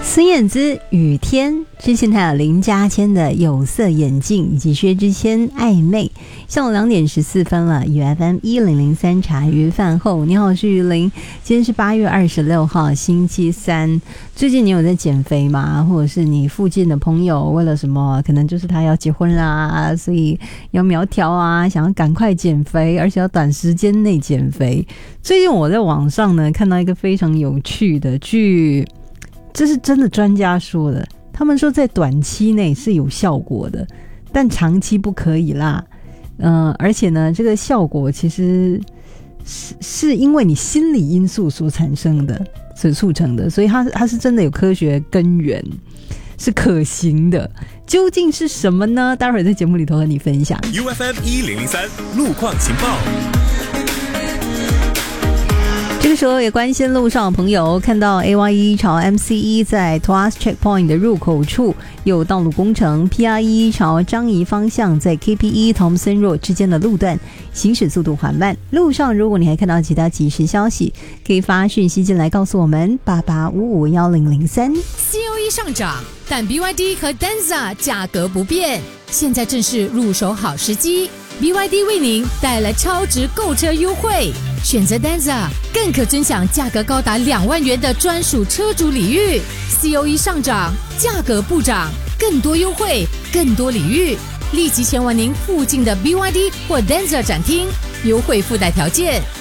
孙燕姿、雨天，之前还有林嘉谦的有色眼镜，以及薛之谦暧昧。下午2点14分了，与 FM1003茶余饭后，你好，我是于林。今天是8月26号，星期三。最近你有在减肥吗？或者是你附近的朋友为了什么？可能就是他要结婚啦，所以要苗条啊，想要赶快减肥，而且要短时间内减肥。最近我在网上呢看到一个非常有趣的这是真的专家说的，他们说在短期内是有效果的，但长期不可以啦。而且呢，这个效果其实是因为你心理因素所产生的，所促成的，所以它是真的有科学根源，是可行的。究竟是什么呢？待会儿在节目里头和你分享。 UFM1003 路况情报。 这个时候也关心路上的朋友，看到 AY1 朝 MC1 在 Tuas Checkpoint 的入口处有道路工程， PR1 朝樟宜方向在 KP1 Thomson Road 之间的路段行驶速度缓慢。路上如果你还看到其他即时消息，可以发讯息进来告诉我们88551003。 COE 上涨，但 BYD 和 Denza 价格不变，现在正是入手好时机。BYD 为您带来超值购车优惠，选择 Denza 更可尊享价格高达2万元的专属车主礼遇。COE 上涨，价格不涨，更多优惠，更多礼遇，立即前往您附近的 BYD 或 Denza 展厅，优惠附带条件